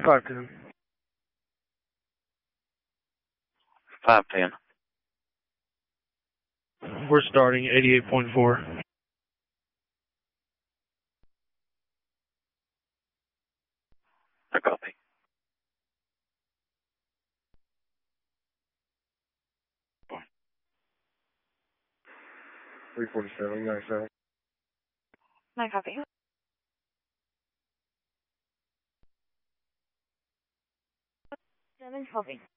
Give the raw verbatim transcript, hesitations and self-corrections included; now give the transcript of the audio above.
five ten. five ten. We're starting eighty-eight point four. I copy. three forty-seven, ninety-seven. My copy. Seven copy.